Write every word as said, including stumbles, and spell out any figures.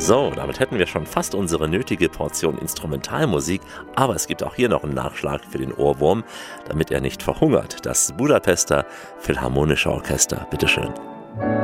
So, damit hätten wir schon fast unsere nötige Portion Instrumentalmusik, aber es gibt auch hier noch einen Nachschlag für den Ohrwurm, damit er nicht verhungert. Das Budapester Philharmonische Orchester, bitteschön.